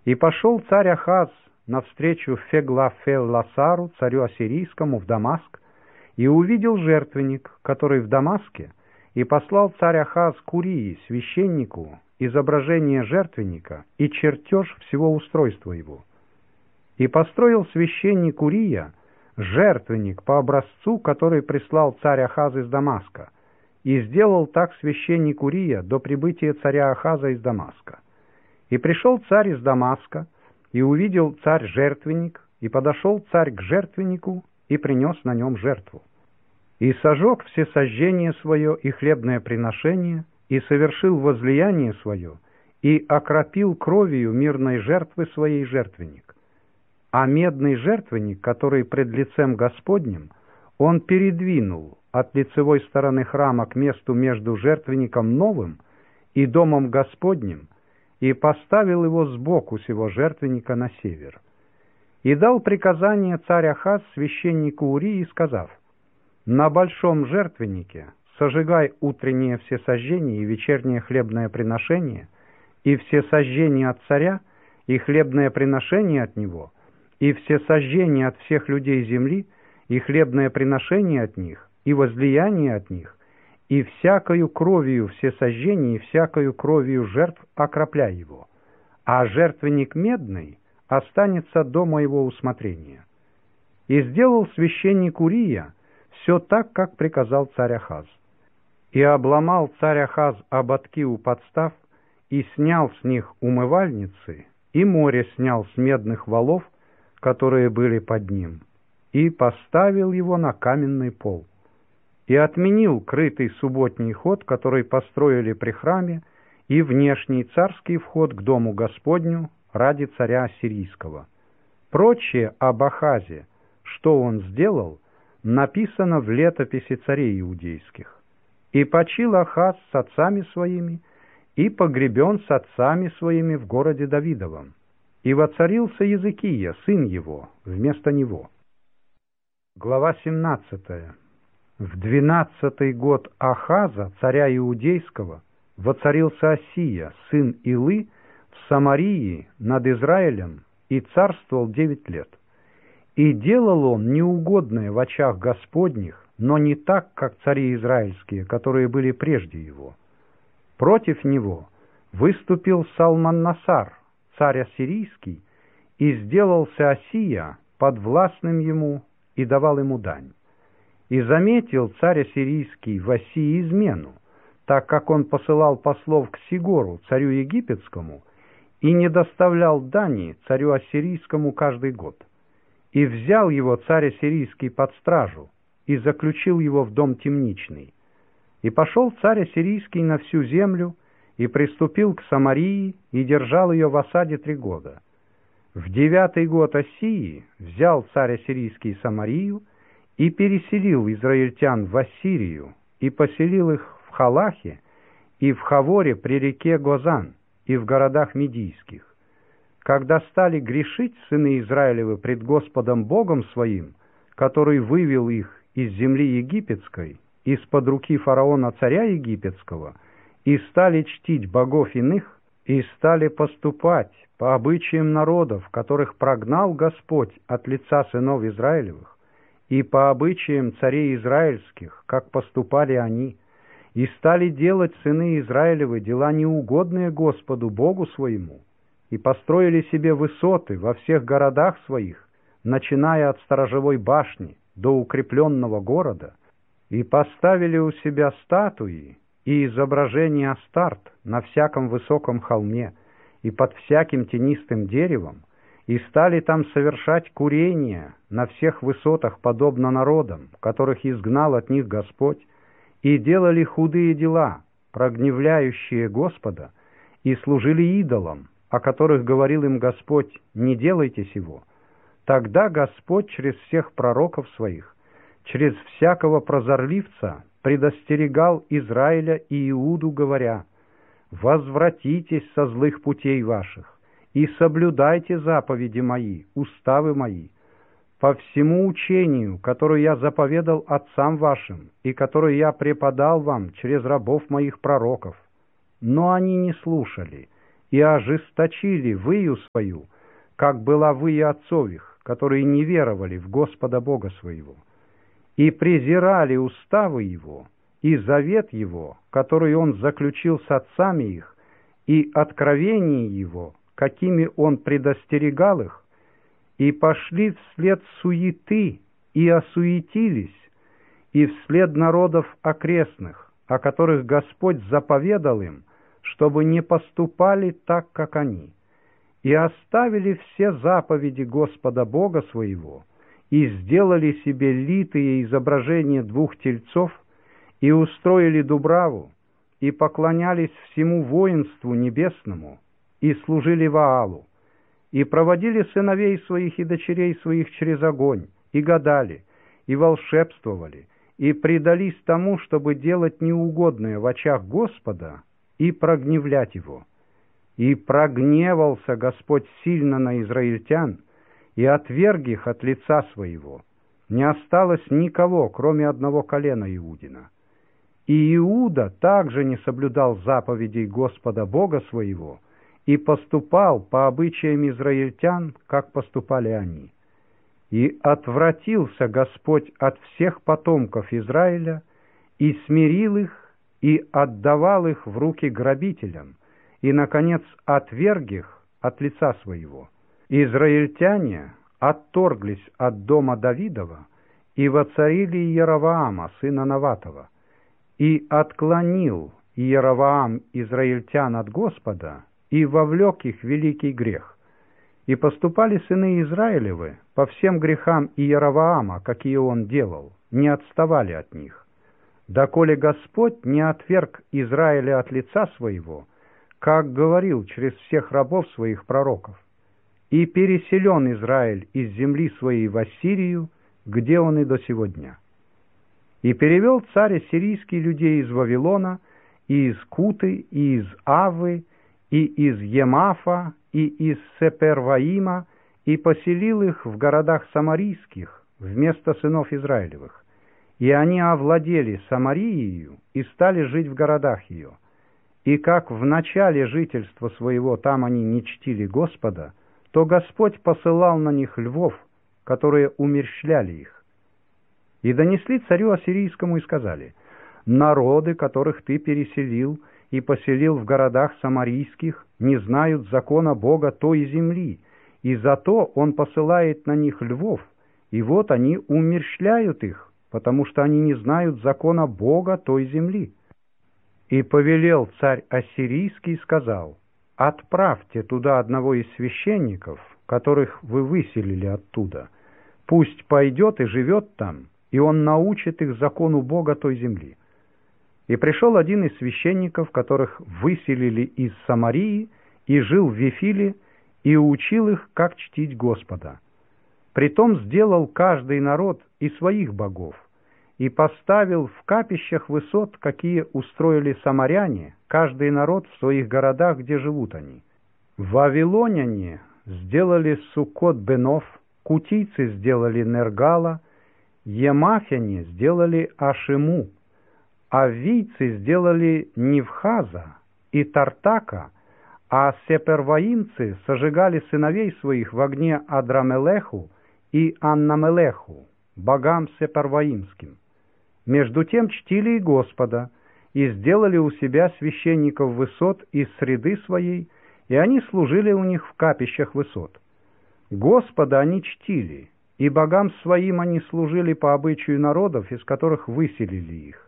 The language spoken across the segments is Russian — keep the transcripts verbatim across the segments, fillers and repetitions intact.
И пошел царь Ахаз навстречу Феглафелласару, царю ассирийскому, в Дамаск, и увидел жертвенник, который в Дамаске, и послал царь Ахаз к Урии, священнику, изображение жертвенника и чертеж всего устройства его. И построил священник Урия жертвенник по образцу, который прислал царь Ахаз из Дамаска, и сделал так священник Урия до прибытия царя Ахаза из Дамаска. И пришел царь из Дамаска, и увидел царь жертвенник, и подошел царь к жертвеннику, и принес на нем жертву. И сожег всесожжение свое и хлебное приношение, и совершил возлияние свое, и окропил кровью мирной жертвы своей жертвенник. А медный жертвенник, который пред лицем Господним, он передвинул от лицевой стороны храма к месту между жертвенником новым и домом Господним, и поставил его сбоку сего жертвенника на север. И дал приказание царь Ахаз священнику Урии, сказав: «На большом жертвеннике сожигай утреннее всесожжение и вечернее хлебное приношение, и всесожжение от царя, и хлебное приношение от него, и всесожжение от всех людей земли, и хлебное приношение от них, и возлияние от них, и всякою кровью всесожжение, и всякою кровью жертв окропляй его, а жертвенник медный останется до моего усмотрения». И сделал священник Урия все так, как приказал царь Ахаз. И обломал царь Ахаз ободки у подстав, и снял с них умывальницы, и море снял с медных валов, которые были под ним, и поставил его на каменный пол. И отменил крытый субботний ход, который построили при храме, и внешний царский вход к дому Господню ради царя ассирийского. Прочее об Ахазе, что он сделал, написано в летописи царей иудейских. И почил Ахаз с отцами своими, и погребен с отцами своими в городе Давидовом. И воцарился Языкия, сын его, вместо него. Глава семнадцатая. В двенадцатый год Ахаза, царя иудейского, воцарился Осия, сын Илы, в Самарии над Израилем, и царствовал девять лет. И делал он неугодное в очах Господних, но не так, как цари израильские, которые были прежде его. Против него выступил Салман-Насар, царь ассирийский, и сделался Осия подвластным ему и давал ему дань. И заметил царь ассирийский в Осии измену, так как он посылал послов к Сигору, царю египетскому, и не доставлял дани царю ассирийскому каждый год. И взял его царь ассирийский под стражу, и заключил его в дом темничный. И пошел царь ассирийский на всю землю, и приступил к Самарии, и держал ее в осаде три года. В девятый год Осии взял царь ассирийский Самарию, и переселил израильтян в Ассирию, и поселил их в Халахе, и в Хаворе при реке Гозан, и в городах медийских. Когда стали грешить сыны Израилевы пред Господом Богом своим, который вывел их из земли египетской, из-под руки фараона царя египетского, и стали чтить богов иных, и стали поступать по обычаям народов, которых прогнал Господь от лица сынов Израилевых, и по обычаям царей израильских, как поступали они, и стали делать сыны Израилевы дела неугодные Господу Богу своему, и построили себе высоты во всех городах своих, начиная от сторожевой башни до укрепленного города, и поставили у себя статуи и изображения Астарт на всяком высоком холме и под всяким тенистым деревом, и стали там совершать курения на всех высотах, подобно народам, которых изгнал от них Господь, и делали худые дела, прогневляющие Господа, и служили идолам, о которых говорил им Господь: «Не делайте сего». Тогда Господь через всех пророков своих, через всякого прозорливца предостерегал Израиля и Иуду, говоря: «Возвратитесь со злых путей ваших, и соблюдайте заповеди мои, уставы мои, по всему учению, которое я заповедал отцам вашим, и которое я преподал вам через рабов моих пророков». Но они не слушали, и ожесточили выю свою, как была выя отцов их, которые не веровали в Господа Бога своего, и презирали уставы Его, и завет Его, который Он заключил с отцами их, и откровения Его, какими Он предостерегал их, и пошли вслед суеты, и осуетились, и вслед народов окрестных, о которых Господь заповедал им, чтобы не поступали так, как они, и оставили все заповеди Господа Бога своего, и сделали себе литые изображения двух тельцов, и устроили дубраву, и поклонялись всему воинству небесному, и служили Ваалу, и проводили сыновей своих и дочерей своих через огонь, и гадали, и волшебствовали, и предались тому, чтобы делать неугодное в очах Господа, и прогневлять Его. И прогневался Господь сильно на израильтян, и отверг их от лица своего. Не осталось никого, кроме одного колена Иудина. И Иуда также не соблюдал заповедей Господа Бога своего, и поступал по обычаям израильтян, как поступали они. И отвратился Господь от всех потомков Израиля, и смирил их, и отдавал их в руки грабителям, и, наконец, отверг их от лица своего. Израильтяне отторглись от дома Давидова и воцарили Иеровоама, сына Наватова, и отклонил Иеровоам израильтян от Господа, и вовлек их в великий грех. И поступали сыны Израилевы по всем грехам Иеровоама, какие он делал, не отставали от них. Доколе Господь не отверг Израиля от лица своего, как говорил через всех рабов своих пророков, и переселен Израиль из земли своей в Ассирию, где он и до сего дня. И перевел царь ассирийский людей из Вавилона, и из Куты, и из Авы, и из Емафа, и из Сеперваима, и поселил их в городах самарийских вместо сынов Израилевых. И они овладели Самарией и стали жить в городах ее. И как в начале жительства своего там они не чтили Господа, то Господь посылал на них львов, которые умерщвляли их. И донесли царю ассирийскому и сказали: «Народы, которых ты переселил и поселил в городах самарийских, не знают закона Бога той земли, и зато Он посылает на них львов, и вот они умерщвляют их, потому что они не знают закона Бога той земли». И повелел царь ассирийский, сказал: «Отправьте туда одного из священников, которых вы выселили оттуда. Пусть пойдет и живет там, и он научит их закону Бога той земли». И пришел один из священников, которых выселили из Самарии, и жил в Вифиле, и учил их, как чтить Господа. Притом сделал каждый народ и своих богов, и поставил в капищах высот, какие устроили самаряне, каждый народ в своих городах, где живут они. Вавилоняне сделали Суккот-Бенов, кутийцы сделали Нергала, емафяне сделали Ашему, аввийцы сделали Нивхаза и Тартака, а сеперваимцы сожигали сыновей своих в огне Адрамелеху и Аннамелеху, богам сеперваимским. Между тем чтили и Господа, и сделали у себя священников высот из среды своей, и они служили у них в капищах высот. Господа они чтили, и богам своим они служили по обычаю народов, из которых выселили их.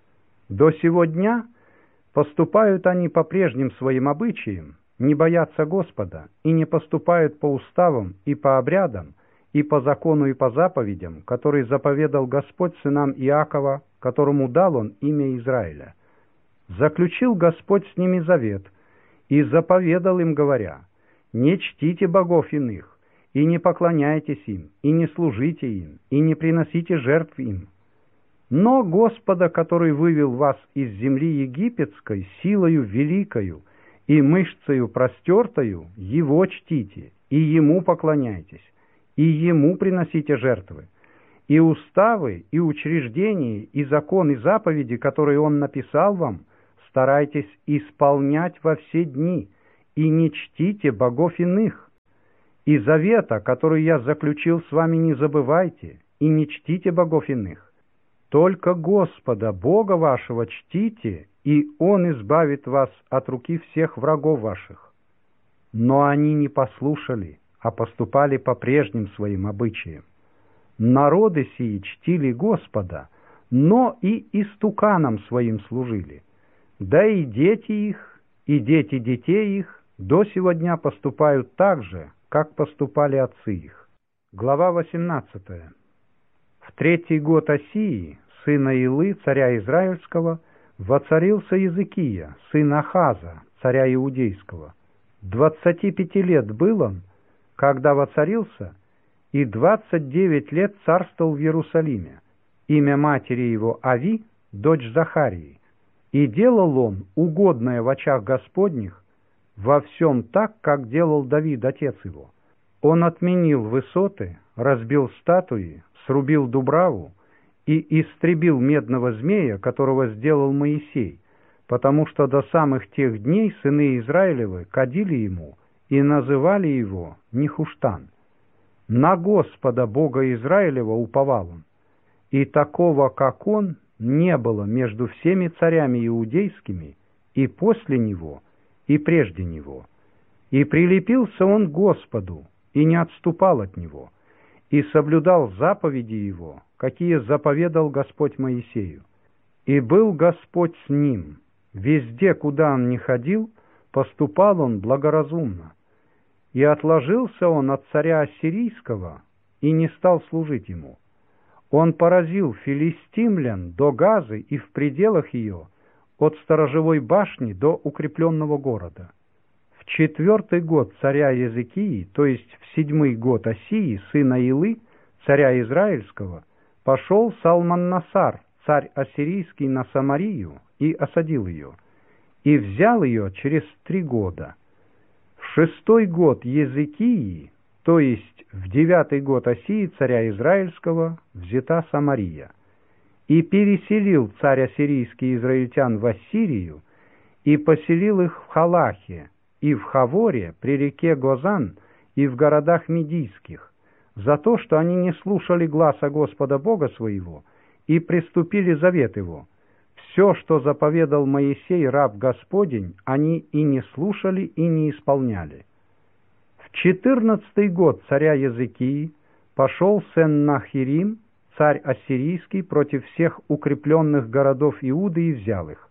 До сего дня поступают они по прежним своим обычаям, не боятся Господа, и не поступают по уставам и по обрядам, и по закону и по заповедям, который заповедал Господь сынам Иакова, которому дал он имя Израиля. Заключил Господь с ними завет, и заповедал им, говоря: «Не чтите богов иных, и не поклоняйтесь им, и не служите им, и не приносите жертв им. Но Господа, который вывел вас из земли египетской силою великою и мышцею простертою, Его чтите, и Ему поклоняйтесь, и Ему приносите жертвы. И уставы, и учреждения, и закон, и заповеди, которые Он написал вам, старайтесь исполнять во все дни, и не чтите богов иных. И завета, который я заключил с вами, не забывайте, и не чтите богов иных. Только Господа, Бога вашего, чтите, и Он избавит вас от руки всех врагов ваших». Но они не послушали, а поступали по прежним своим обычаям. Народы сии чтили Господа, но и истуканам своим служили. Да и дети их, и дети детей их до сего дня поступают так же, как поступали отцы их. Глава восемнадцатая. В третий год Осии, сына Илы, царя Израильского, воцарился Иезекия, сын Ахаза, царя Иудейского. Двадцати пяти лет был он, когда воцарился, и двадцать девять лет царствовал в Иерусалиме. Имя матери его Ави, дочь Захарии. И делал он угодное в очах Господних во всем так, как делал Давид, отец его. Он отменил высоты, разбил статуи, срубил дубраву и истребил медного змея, которого сделал Моисей, потому что до самых тех дней сыны Израилевы кадили ему и называли его Нехуштан. На Господа, Бога Израилева, уповал он, и такого, как он, не было между всеми царями иудейскими и после него, и прежде него. И прилепился он к Господу, и не отступал от него, и соблюдал заповеди его, какие заповедал Господь Моисею. И был Господь с ним. Везде, куда он ни ходил, поступал он благоразумно. И отложился он от царя Ассирийского, и не стал служить ему. Он поразил филистимлян до Газы и в пределах ее, от сторожевой башни до укрепленного города. В четвертый год царя Иезекии, то есть в седьмой год Осии, сына Илы, царя Израильского, пошел Салман-Насар, царь ассирийский, на Самарию, и осадил ее, и взял ее через три года. В шестой год Иезекии, то есть в девятый год Осии, царя Израильского, взята Самария. И переселил царь ассирийский израильтян в Ассирию, и поселил их в Халахе, и в Хаворе, при реке Гозан, и в городах Медийских, за то, что они не слушали гласа Господа Бога своего, и приступили завет его. Все, что заповедал Моисей, раб Господень, они и не слушали, и не исполняли. В четырнадцатый год царя Иезекии пошел Сеннахирим, царь ассирийский, против всех укрепленных городов Иуды и взял их.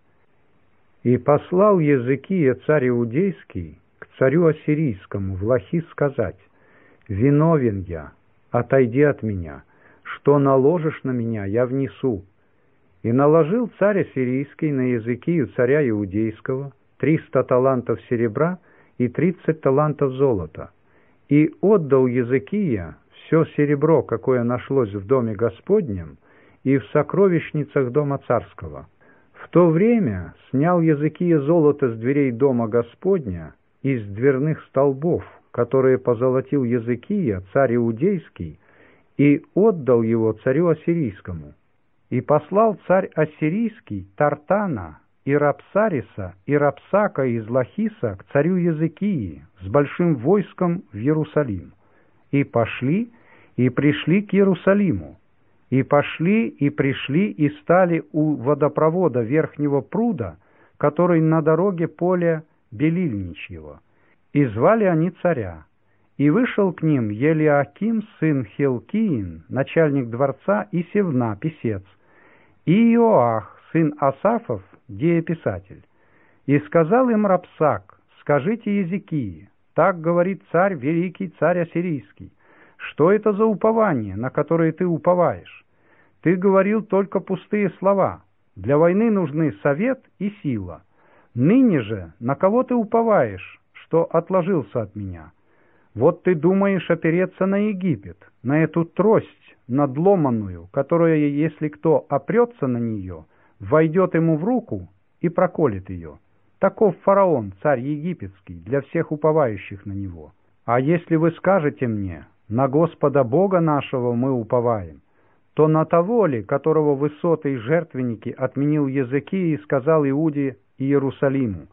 И послал Иезекия, царь иудейский, к царю ассирийскому в Лахис сказать: «Виновен я, отойди от меня, что наложишь на меня, я внесу». И наложил царь ассирийский на Иезекию, царя иудейского, триста талантов серебра и тридцать талантов золота. И отдал Иезекия все серебро, какое нашлось в доме Господнем, и в сокровищницах дома царского. В то время снял Иезекия золото с дверей дома Господня и с дверных столбов, которые позолотил Иезекия, царь иудейский, и отдал его царю ассирийскому. И послал царь ассирийский Тартана и Рапсариса и Рапсака из Лахиса к царю Иезекии с большим войском в Иерусалим. И пошли, и пришли к Иерусалиму. И пошли, и пришли, и стали у водопровода верхнего пруда, который на дороге поля Белильничьего. И звали они царя. И вышел к ним Елиаким, сын Хилкиин, начальник дворца, и Севна, писец, и Иоах, сын Асафов, дееписатель. И сказал им Рапсак: «Скажите Иезекии, так говорит царь, великий царь ассирийский, что это за упование, на которое ты уповаешь? Ты говорил только пустые слова. Для войны нужны совет и сила. Ныне же на кого ты уповаешь, что отложился от меня? Вот ты думаешь опереться на Египет, на эту трость надломанную, которая, если кто опрется на нее, войдет ему в руку и проколет ее. Таков фараон, царь египетский, для всех уповающих на него. А если вы скажете мне: на Господа Бога нашего мы уповаем, то на того ли, которого высоты и жертвенники отменил Иезекия и сказал Иуде и Иерусалиму: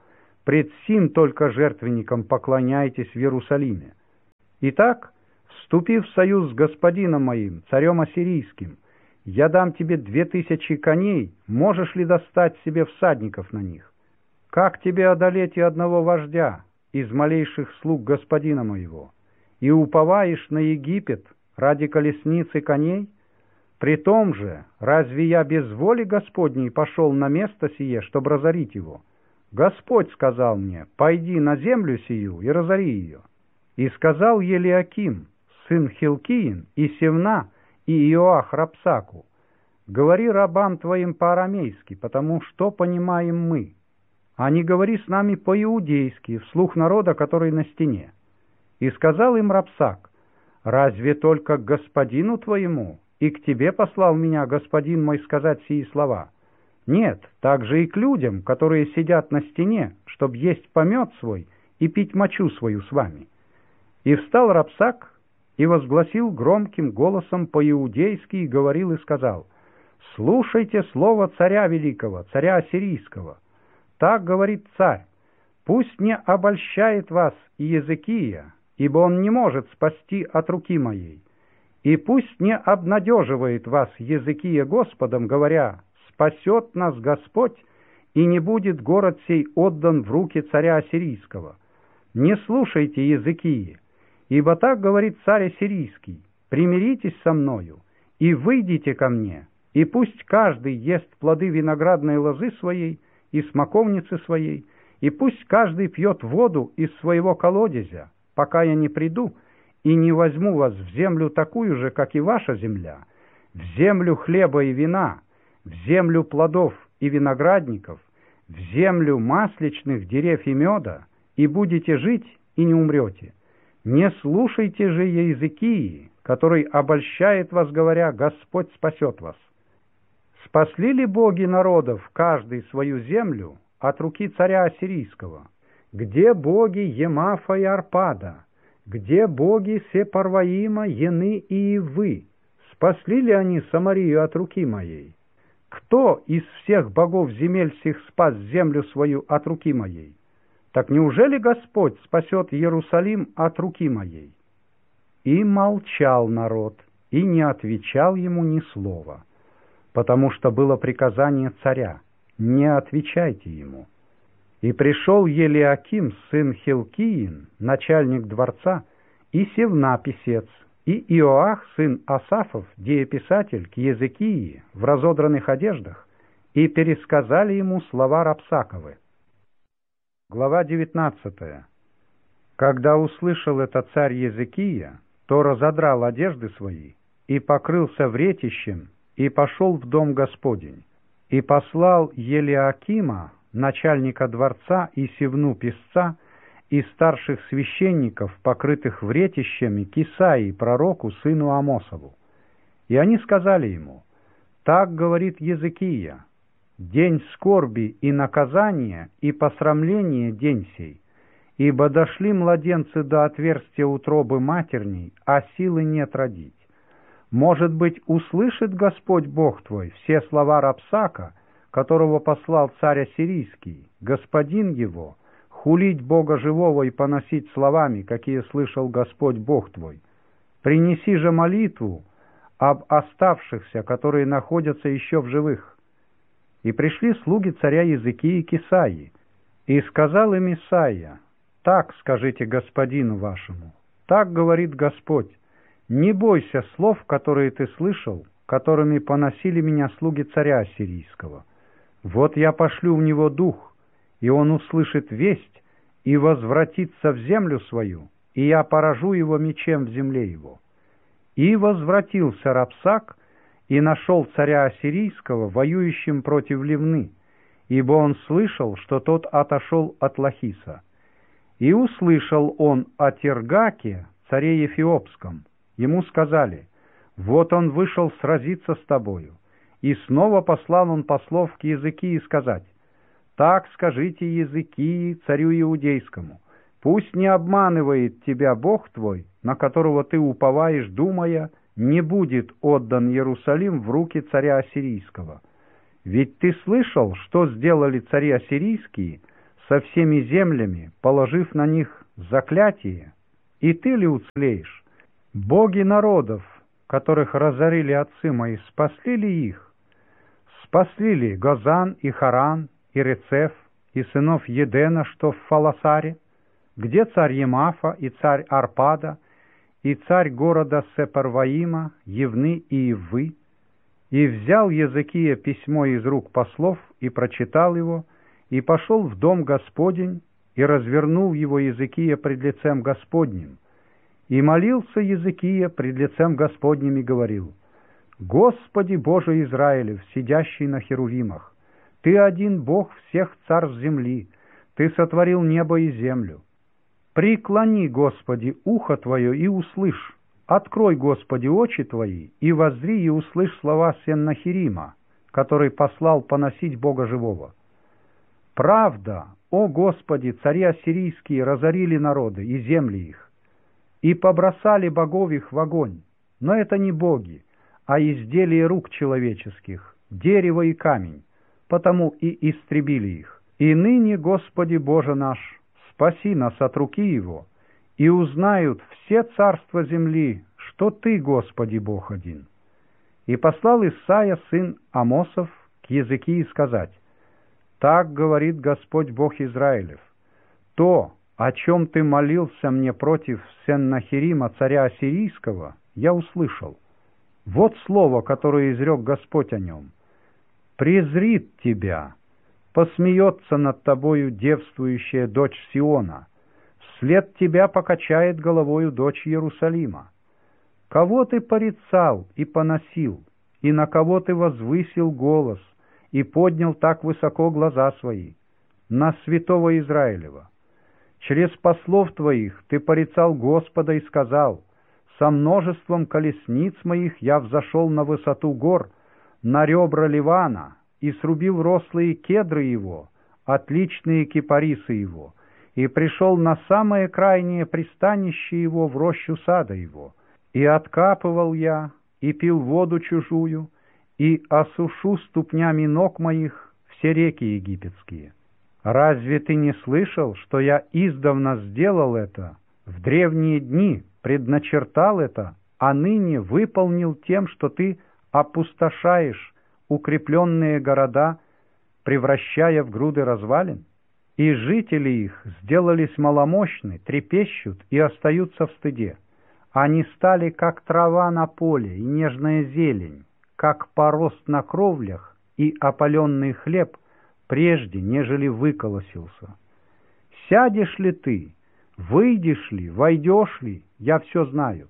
пред сим только жертвенником поклоняйтесь в Иерусалиме. Итак, вступив в союз с господином моим, царем ассирийским, я дам тебе две тысячи коней, можешь ли достать себе всадников на них? Как тебе одолеть и одного вождя из малейших слуг господина моего? И уповаешь на Египет ради колесниц и коней? При том же, разве я без воли Господней пошел на место сие, чтобы разорить его? Господь сказал мне: пойди на землю сию и разори ее. И сказал Елиаким, сын Хилкиин, и Севна, и Иоах Рапсаку: говори рабам твоим по-арамейски, потому что понимаем мы, а не говори с нами по-иудейски, вслух народа, который на стене. И сказал им Рапсак: разве только к господину твоему, и к тебе послал меня господин мой сказать сии слова? Нет, также и к людям, которые сидят на стене, чтоб есть помет свой и пить мочу свою с вами. И встал Рапсак и возгласил громким голосом по-иудейски и говорил и сказал: слушайте слово царя великого, царя ассирийского. Так говорит царь: пусть не обольщает вас Иезекия, ибо он не может спасти от руки моей. И пусть не обнадеживает вас Иезекия Господом, говоря: спасет нас Господь, и не будет город сей отдан в руки царя ассирийского. Не слушайте Иезекии, ибо так говорит царь ассирийский: примиритесь со мною и выйдите ко мне, и пусть каждый ест плоды виноградной лозы своей и смоковницы своей, и пусть каждый пьет воду из своего колодезя, пока я не приду и не возьму вас в землю такую же, как и ваша земля, в землю хлеба и вина, в землю плодов и виноградников, в землю масличных дерев и меда, и будете жить и не умрете. Не слушайте же Иезекии, который обольщает вас, говоря: Господь спасет вас. Спасли ли боги народов каждый свою землю от руки царя ассирийского? Где боги Емафа и Арпада? Где боги Сепарваима, Ены и Ивы? Спасли ли они Самарию от руки моей? Кто из всех богов земель сих спас землю свою от руки моей? Так неужели Господь спасет Иерусалим от руки моей? И молчал народ, и не отвечал ему ни слова, потому что было приказание царя: не отвечайте ему. И пришел Елиаким, сын Хилкиин, начальник дворца, и Севна, писец, и Иоах, сын Асафов, дееписатель, к Иезекии в разодранных одеждах, и пересказали ему слова Рапсаковы. Глава девятнадцатая. Когда услышал это царь Иезекия, то разодрал одежды свои, и покрылся вретищем, и пошел в дом Господень, и послал Елиакима, начальника дворца, и Севну писца, и старших священников, покрытых вретищами, к Исаии, пророку, сыну Амосову. И они сказали ему: так говорит Иезекия: день скорби и наказания, и посрамления день сей, ибо дошли младенцы до отверстия утробы матерней, а силы нет родить. Может быть, услышит Господь Бог твой все слова Рапсака, которого послал царь ассирийский, господин его, хулить Бога живого и поносить словами, какие слышал Господь Бог твой. Принеси же молитву об оставшихся, которые находятся еще в живых. И пришли слуги царя Иезекии к Исаии, и сказал им Исаия: так скажите господину вашему, так говорит Господь: не бойся слов, которые ты слышал, которыми поносили меня слуги царя ассирийского. Вот я пошлю в него дух, и он услышит весть и возвратится в землю свою, и я поражу его мечем в земле его. И возвратился Рапсак и нашел царя ассирийского воюющим против Ливны, ибо он слышал, что тот отошел от Лахиса. И услышал он о Тергаке, царе Эфиопском. Ему сказали: вот он вышел сразиться с тобою. И снова послал он послов к Иезекии сказать: так скажите Иезекии, царю иудейскому: пусть не обманывает тебя Бог твой, на которого ты уповаешь, думая, не будет отдан Иерусалим в руки царя ассирийского. Ведь ты слышал, что сделали цари ассирийские со всеми землями, положив на них заклятие, и ты ли уцелеешь? Боги народов, которых разорили отцы мои, спасли ли их? Спасли ли Гозан и Харан, и Рецеф, и сынов Едена, что в Фаласаре? Где царь Емафа и царь Арпада, и царь города Сепарваима, Евны и Иввы? И взял Езекия письмо из рук послов, и прочитал его, и пошел в дом Господень, и развернул его Езекия пред лицем Господним. И молился Езекия пред лицем Господним и говорил: «Господи Боже Израилев, сидящий на херувимах, Ты один Бог всех царств земли, Ты сотворил небо и землю. Преклони, Господи, ухо Твое и услышь, открой, Господи, очи Твои, и воззри и услышь слова Сеннахирима, который послал поносить Бога живого. Правда, о Господи, цари ассирийские разорили народы и земли их, и побросали богов их в огонь, но это не боги, а изделия рук человеческих, дерево и камень, потому и истребили их. И ныне, Господи Боже наш, спаси нас от руки его, и узнают все царства земли, что Ты, Господи, Бог один». И послал Исайя, сын Амосов, к Езекии сказать: «Так говорит Господь Бог Израилев: то, о чем ты молился мне против Сеннахирима, царя ассирийского, я услышал. Вот слово, которое изрек Господь о нем: презрит тебя, посмеется над тобою девствующая дочь Сиона, вслед тебя покачает головою дочь Иерусалима. Кого ты порицал и поносил, и на кого ты возвысил голос, и поднял так высоко глаза свои? На святого Израилева. Через послов твоих ты порицал Господа и сказал: со множеством колесниц моих я взошел на высоту гор, на ребра Ливана, и срубил рослые кедры его, отличные кипарисы его, и пришел на самое крайнее пристанище его, в рощу сада его. И откапывал я, и пил воду чужую, и осушу ступнями ног моих все реки египетские. Разве ты не слышал, что я издавна сделал это, в древние дни предначертал это, а ныне выполнил тем, что ты опустошаешь укрепленные города, превращая в груды развалин? И жители их сделались маломощны, трепещут и остаются в стыде. Они стали, как трава на поле и нежная зелень, как порост на кровлях и опаленный хлеб, прежде, нежели выколосился. Сядешь ли ты, выйдешь ли, войдешь ли, я все знаю.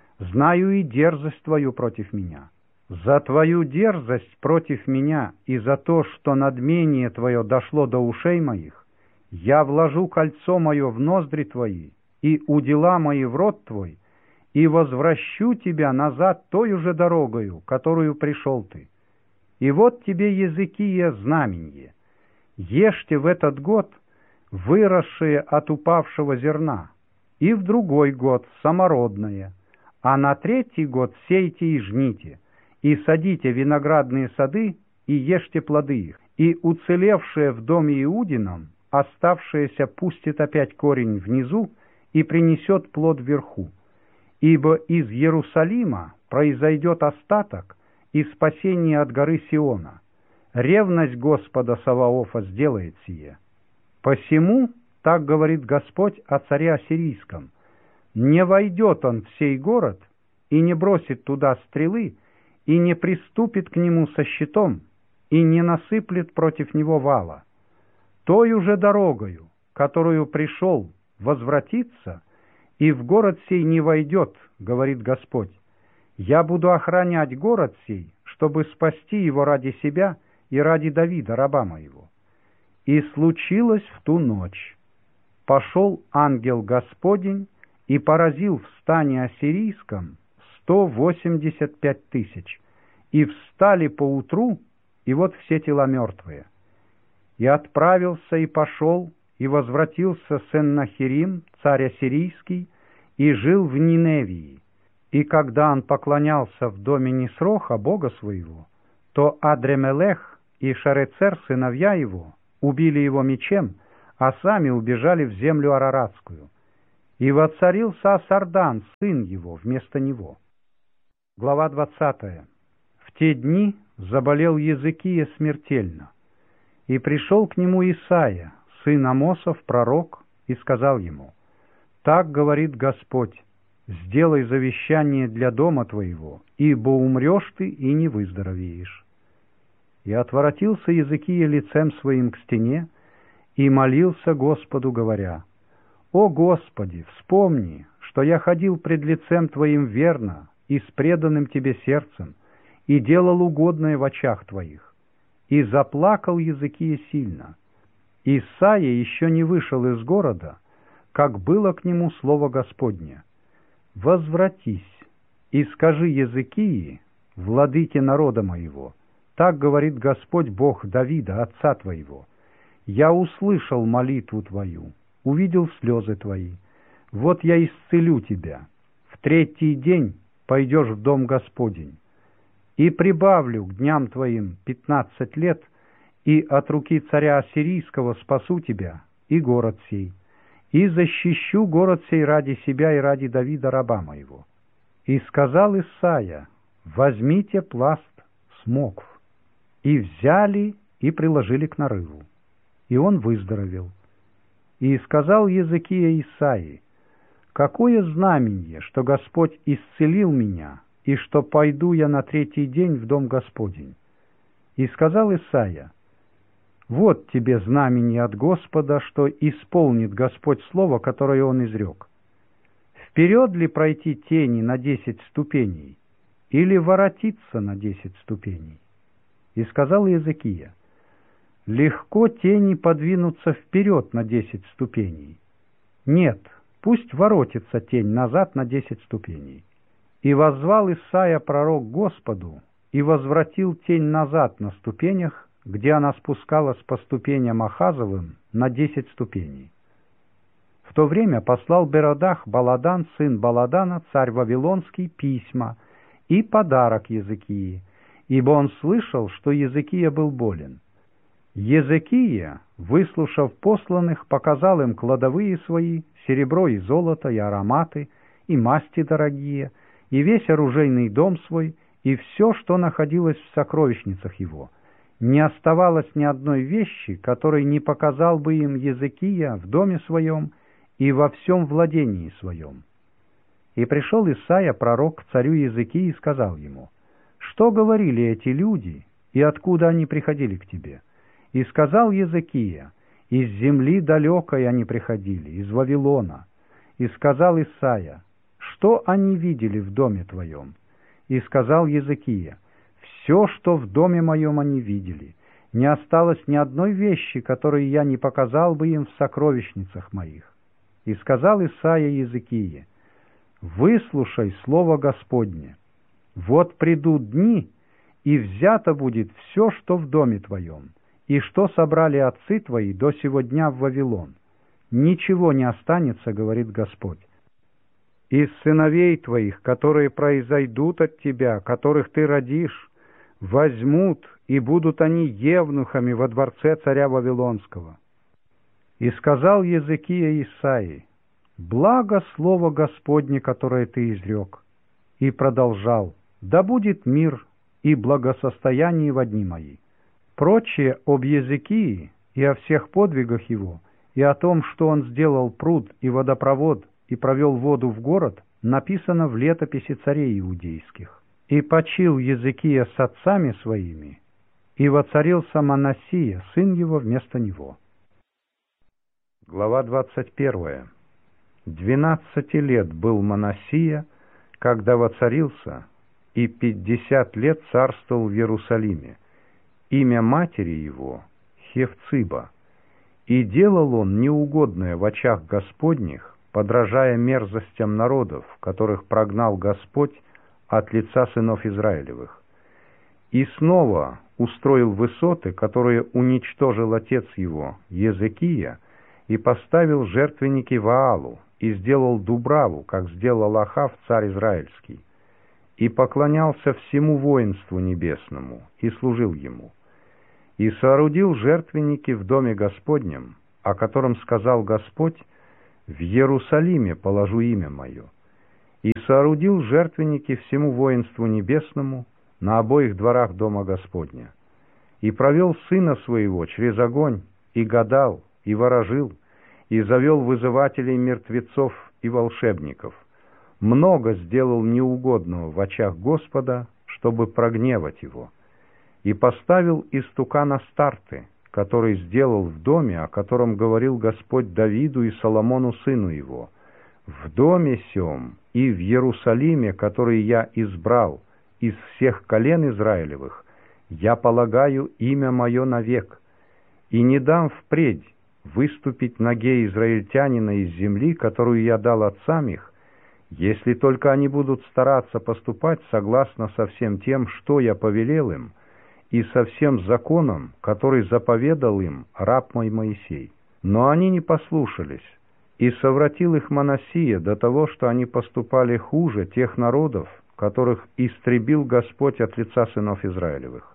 Знаю и дерзость твою против меня. За твою дерзость против меня и за то, что надмение твое дошло до ушей моих, я вложу кольцо мое в ноздри твои и удила мои в рот твой, и возвращу тебя назад той же дорогою, которую пришел ты. И вот тебе, Езекия, знаменье. Ешьте в этот год выросшее от упавшего зерна, и в другой год самородное, а на третий год сейте и жните, и садите виноградные сады, и ешьте плоды их, и уцелевшее в доме Иудином, оставшееся пустит опять корень внизу и принесет плод вверху. Ибо из Иерусалима произойдет остаток и спасение от горы Сиона. Ревность Господа Саваофа сделает сие. Посему, так говорит Господь о царе ассирийском: не войдет он в сей город, и не бросит туда стрелы, и не приступит к нему со щитом, и не насыплет против него вала. Той уже дорогою, которую пришел, возвратиться, и в город сей не войдет, говорит Господь. Я буду охранять город сей, чтобы спасти его ради себя и ради Давида, раба моего. И случилось в ту ночь. Пошел ангел Господень и поразил в стане ассирийском сто восемьдесят пять тысяч, и встали поутру, и вот все тела мертвые. И отправился и пошел, и возвратился Сеннахирим, царь ассирийский, и жил в Ниневии. И когда он поклонялся в доме Нисроха, бога своего, то Адремелех и Шарецер, сыновья его, убили его мечем, а сами убежали в землю Араратскую. И воцарился Асардан, сын его, вместо него. Глава двадцатая. В те дни заболел Езекия смертельно, и пришел к нему Исаия, сын Амосов, пророк, и сказал ему: «Так говорит Господь, сделай завещание для дома твоего, ибо умрешь ты и не выздоровеешь». И отворотился Езекия лицем своим к стене и молился Господу, говоря: «О Господи, вспомни, что я ходил пред лицем Твоим верно и с преданным Тебе сердцем, и делал угодное в очах Твоих». И заплакал Езекия сильно. Исаия еще не вышел из города, как было к нему слово Господне: «Возвратись и скажи Езекии, владыке народа моего, так говорит Господь Бог Давида, отца твоего: я услышал молитву твою, увидел слезы твои. Вот я исцелю тебя. В третий день пойдешь в дом Господень. И прибавлю к дням твоим пятнадцать лет, и от руки царя Ассирийского спасу тебя и город сей, и защищу город сей ради себя и ради Давида раба моего». И сказал Исаия: «Возьмите пласт смокв». И взяли и приложили к нарыву, и он выздоровел. И сказал Езекия Исаии: «Какое знамение, что Господь исцелил меня, и что пойду я на третий день в дом Господень?» И сказал Исаия: «Вот тебе знамение от Господа, что исполнит Господь слово, которое Он изрек. Вперед ли пройти тени на десять ступеней, или воротиться на десять ступеней?» И сказал Езекия: «Легко тени подвинуться вперед на десять ступеней. Нет, пусть воротится тень назад на десять ступеней». И воззвал Исаия пророк Господу, и возвратил тень назад на ступенях, где она спускалась по ступеням Ахазовым, на десять ступеней. В то время послал Беродах Баладан, сын Баладана, царь Вавилонский, письма и подарок Езекии, ибо он слышал, что Езекия был болен. Езекия, выслушав посланных, показал им кладовые свои, серебро и золото, и ароматы, и масти дорогие, и весь оружейный дом свой, и все, что находилось в сокровищницах его. Не оставалось ни одной вещи, которой не показал бы им Езекия в доме своем и во всем владении своем. И пришел Исаия, пророк, к царю Езекии, и сказал ему: «Что говорили эти люди, и откуда они приходили к тебе?» И сказал Езекия: «Из земли далекой они приходили, из Вавилона». И сказал Исаия: «Что они видели в доме твоем?» И сказал Езекия: «Все, что в доме моем они видели, не осталось ни одной вещи, которой я не показал бы им в сокровищницах моих». И сказал Исаия Езекии: «Выслушай слово Господне. Вот придут дни, и взято будет все, что в доме твоем, и что собрали отцы твои до сего дня в Вавилон. Ничего не останется, говорит Господь. Из сыновей твоих, которые произойдут от тебя, которых ты родишь, возьмут, и будут они евнухами во дворце царя Вавилонского». И сказал Езекия Исаии: «Благо слово Господне, которое ты изрек». И продолжал: «Да будет мир и благосостояние во дни мои». Прочее об Езекии и о всех подвигах его, и о том, что он сделал пруд и водопровод, и провел воду в город, написано в летописи царей иудейских. И почил Езекия с отцами своими, и воцарился Манассия, сын его, вместо него. Глава двадцать первая. Двенадцати лет был Манассия, когда воцарился, и пятьдесят лет царствовал в Иерусалиме. Имя матери его — Хефциба. И делал он неугодное в очах Господних, подражая мерзостям народов, которых прогнал Господь от лица сынов Израилевых. И снова устроил высоты, которые уничтожил отец его, Езекия, и поставил жертвенники Ваалу, и сделал Дубраву, как сделал Ахав, царь израильский, и поклонялся всему воинству небесному, и служил ему. И соорудил жертвенники в доме Господнем, о котором сказал Господь: «В Иерусалиме положу имя мое». И соорудил жертвенники всему воинству небесному на обоих дворах дома Господня. И провел сына своего через огонь, и гадал, и ворожил, и завел вызывателей мертвецов и волшебников. Много сделал неугодного в очах Господа, чтобы прогневать его. И поставил истукана Астарты, который сделал в доме, о котором говорил Господь Давиду и Соломону сыну его: «В доме сем и в Иерусалиме, который я избрал из всех колен Израилевых, я полагаю имя мое навек, и не дам впредь выступить ноге израильтянина из земли, которую я дал отцам их, если только они будут стараться поступать согласно со всем тем, что я повелел им, и со всем законом, который заповедал им раб мой Моисей». Но они не послушались, и совратил их Манассия до того, что они поступали хуже тех народов, которых истребил Господь от лица сынов Израилевых.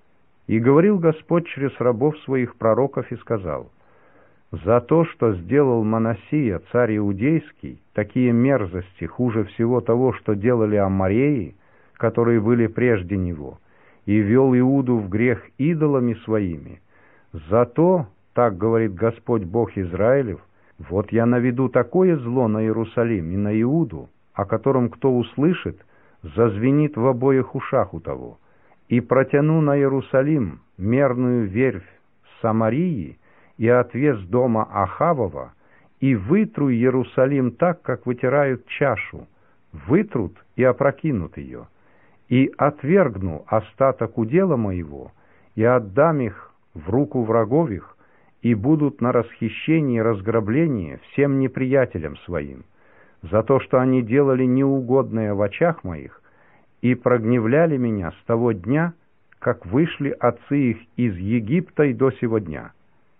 И говорил Господь через рабов своих пророков и сказал: «За то, что сделал Манассия, царь Иудейский, такие мерзости, хуже всего того, что делали аммореи, которые были прежде него, и вел Иуду в грех идолами своими, за то, так говорит Господь Бог Израилев, вот я наведу такое зло на Иерусалим и на Иуду, о котором кто услышит, зазвенит в обоих ушах у того, и протяну на Иерусалим мерную верфь Самарии и отвес дома Ахавова, и вытру Иерусалим так, как вытирают чашу, вытрут и опрокинут ее, и отвергну остаток удела моего, и отдам их в руку врагов их, и будут на расхищении и разграблении всем неприятелям своим, за то, что они делали неугодное в очах моих и прогневляли меня с того дня, как вышли отцы их из Египта и до сего дня.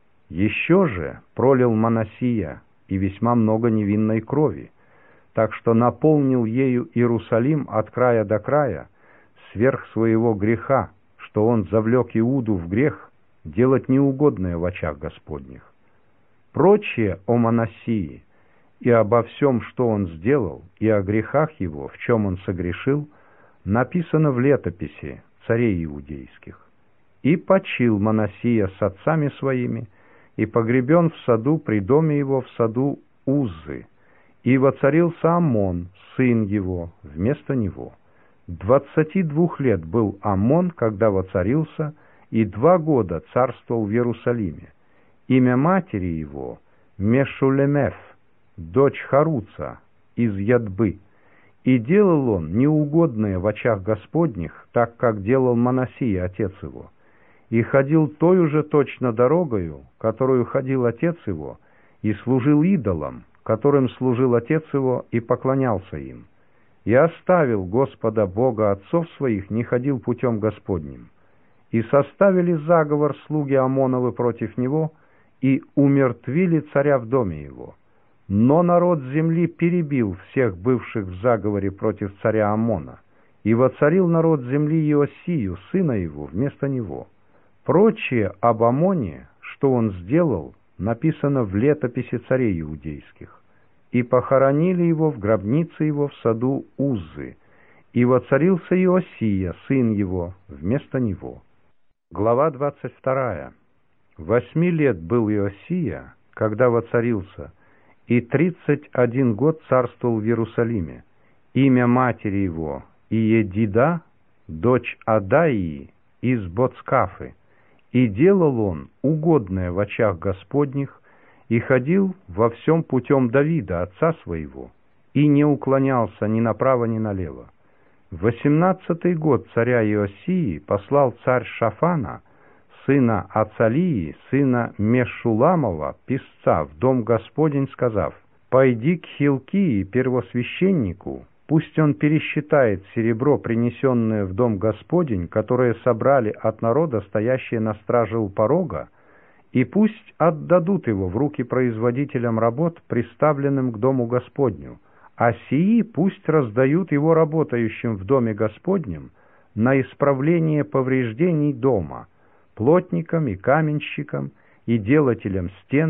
Еще же пролил Манассия и весьма много невинной крови, так что наполнил ею Иерусалим от края до края, сверх своего греха, что он завлек Иуду в грех, делать неугодное в очах Господних. Прочее о Манассии и обо всем, что он сделал, и о грехах его, в чем он согрешил, написано в летописи царей иудейских. И почил Манассия с отцами своими, и погребен в саду при доме его в саду Уззы, и воцарился Амон, сын его, вместо него. Двадцати двух лет был Амон, когда воцарился, и два года царствовал в Иерусалиме. Имя матери его Мешулемеф, дочь Харуца, из Ядбы. И делал он неугодное в очах Господних, так как делал Манассия, отец его, и ходил тою же точно дорогою, которую ходил отец его, и служил идолам, которым служил отец его, и поклонялся им. И оставил Господа Бога отцов своих, не ходил путем Господним. И составили заговор слуги Амоновы против него, и умертвили царя в доме его. Но народ земли перебил всех бывших в заговоре против царя Амона, и воцарил народ земли Иосию, сына его, вместо него. Прочее об Амоне, что он сделал, написано в летописи царей иудейских. И похоронили его в гробнице его в саду Уззы, и воцарился Иосия, сын его, вместо него. Глава двадцать вторая. Восьми лет был Иосия, когда воцарился, и тридцать один год царствовал в Иерусалиме. Имя матери его Иедида, дочь Адаии, из Боцкафы. И делал он угодное в очах Господних, и ходил во всем путем Давида, отца своего, и не уклонялся ни направо, ни налево. В восемнадцатый год царя Иосии послал царь Шафана, сына Ацалии, сына Мешуламова, писца, в дом Господень, сказав: «Пойди к Хилкии, первосвященнику, пусть он пересчитает серебро, принесенное в дом Господень, которое собрали от народа, стоящие на страже у порога, и пусть отдадут его в руки производителям работ, приставленным к дому Господню, а сии пусть раздают его работающим в доме Господнем на исправление повреждений дома, плотникам и каменщикам, и делателям стен,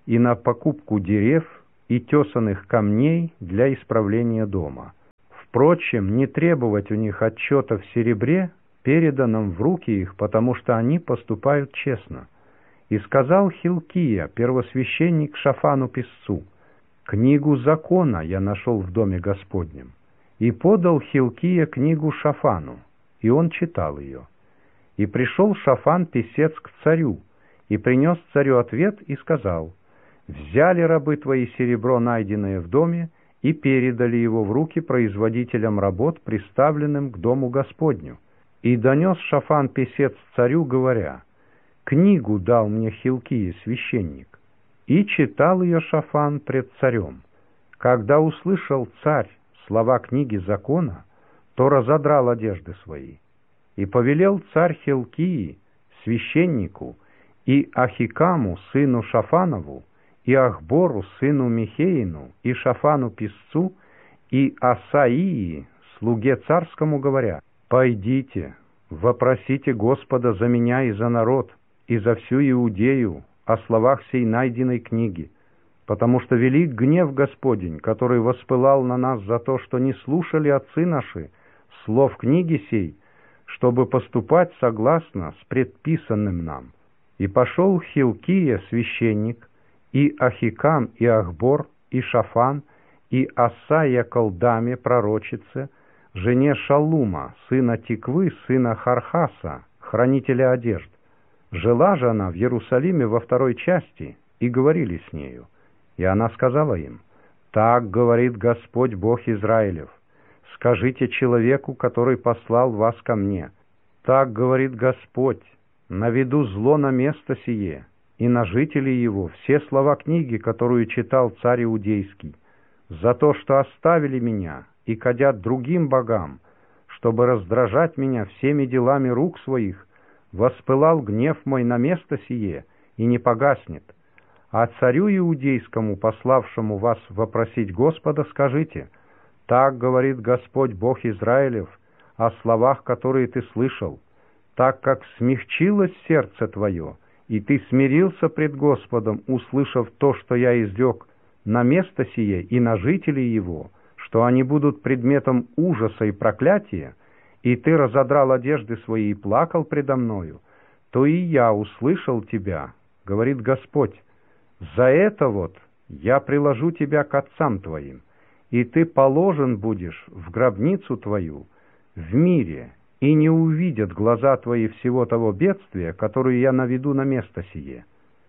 и на покупку дерев и тесаных камней для исправления дома. Впрочем, не требовать у них отчета в серебре, переданном в руки их, потому что они поступают честно. И сказал Хилкия, первосвященник, Шафану писцу: «Книгу закона я нашел в доме Господнем». И подал Хилкия книгу Шафану, и он читал ее. И пришел Шафан писец к царю, и принес царю ответ, и сказал: «Взяли рабы твои серебро, найденное в доме, и передали его в руки производителям работ, приставленным к дому Господню. И донес Шафан писец царю, говоря: книгу дал мне Хилкия священник». И читал ее Шафан пред царем. Когда услышал царь слова книги закона, то разодрал одежды свои. И повелел царь Хилкии, священнику, и Ахикаму, сыну Шафанову, и Ахбору, сыну Михеину, и Шафану писцу, и Асаии, слуге царскому, говоря: «Пойдите, вопросите Господа за меня и за народ, и за всю Иудею о словах сей найденной книги, потому что велик гнев Господень, который воспылал на нас за то, что не слушали отцы наши слов книги сей, чтобы поступать согласно с предписанным нам». И пошел Хилкия, священник, и Ахикам, и Ахбор, и Шафан, и Асая колдаме, пророчице, жене Шалума, сына Тиквы, сына Хархаса, хранителя одежд. Жила же она в Иерусалиме во второй части, и говорили с нею. И она сказала им: «Так говорит Господь Бог Израилев: скажите человеку, который послал вас ко мне: так говорит Господь, наведу зло на место сие и на жителей его все слова книги, которую читал царь Иудейский, за то, что оставили меня и кадят другим богам, чтобы раздражать меня всеми делами рук своих. Воспылал гнев мой на место сие и не погаснет. А царю Иудейскому, пославшему вас вопросить Господа, скажите: так говорит Господь Бог Израилев о словах, которые ты слышал, так как смягчилось сердце твое, и ты смирился пред Господом, услышав то, что я изрек на место сие и на жителей его, что они будут предметом ужаса и проклятия, и ты разодрал одежды свои и плакал предо мною, то и я услышал тебя, говорит Господь. За это вот я приложу тебя к отцам твоим, и ты положен будешь в гробницу твою в мире, и не увидят глаза твои всего того бедствия, которое я наведу на место сие».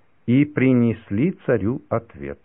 И принесли царю ответ.